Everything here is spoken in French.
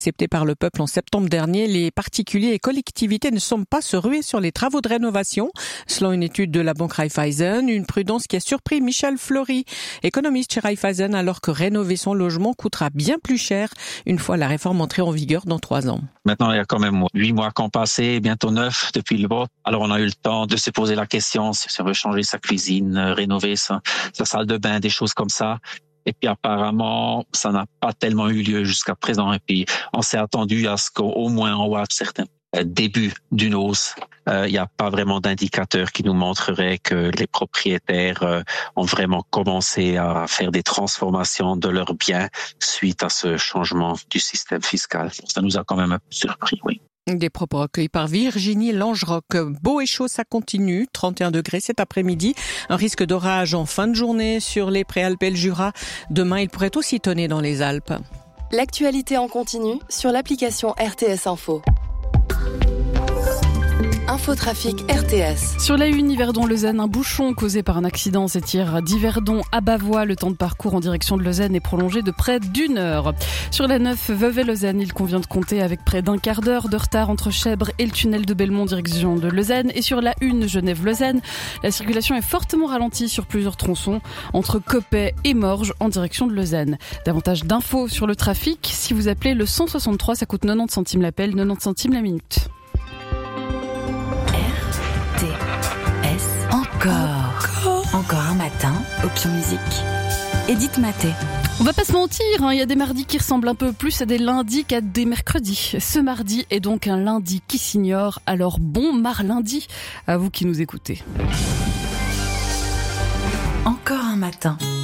Accepté par le peuple en septembre dernier, les particuliers et collectivités ne semblent pas se ruer sur les travaux de rénovation. Selon une étude de la banque Raiffeisen, une prudence qui a surpris Michel Fleury, économiste chez Raiffeisen, alors que rénover son logement coûtera bien plus cher une fois la réforme entrée en vigueur dans 3 ans. Maintenant, il y a quand même 8 mois qui ont passé, bientôt 9 depuis le vote. Alors, on a eu le temps de se poser la question si on veut changer sa cuisine, rénover sa salle de bain, des choses comme ça. Et puis apparemment, ça n'a pas tellement eu lieu jusqu'à présent. Et puis, on s'est attendu à ce qu'au moins on voit certains débuts d'une hausse. Il n'y a pas vraiment d'indicateurs qui nous montreraient que les propriétaires ont vraiment commencé à faire des transformations de leurs biens suite à ce changement du système fiscal. Ça nous a quand même un peu surpris, oui. Des propos recueillis par Virginie Langeroc. Beau et chaud, ça continue. 31 degrés cet après-midi. Un risque d'orage en fin de journée sur les Préalpes et le Jura. Demain, il pourrait aussi tonner dans les Alpes. L'actualité en continu sur l'application RTS Info. Infotrafic RTS. Sur la 1, Yverdon-Lausanne, un bouchon causé par un accident s'étire d'Yverdon à Bavois. Le temps de parcours en direction de Lausanne est prolongé de près d'1 heure. Sur la 9, Vevey-Lausanne, il convient de compter avec près d'un quart d'heure de retard entre Chèvres et le tunnel de Belmont direction de Lausanne. Et sur la 1, Genève-Lausanne, la circulation est fortement ralentie sur plusieurs tronçons entre Coppet et Morges en direction de Lausanne. Davantage d'infos sur le trafic, si vous appelez le 163, ça coûte 90 centimes l'appel, 90 centimes la minute. Encore un matin, Option Musique. Edith Maté. On va pas se mentir, il y a des mardis qui ressemblent un peu plus à des lundis qu'à des mercredis. Ce mardi est donc un lundi qui s'ignore, alors bon marlundi à vous qui nous écoutez. Encore un matin.